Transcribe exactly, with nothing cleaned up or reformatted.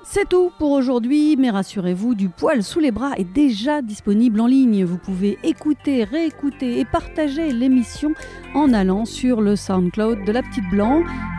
C'est tout pour aujourd'hui, mais rassurez-vous, Du poil sous les bras est déjà disponible en ligne. Vous pouvez écouter, réécouter et partager l'émission en allant sur le SoundCloud de La Petite Blanc.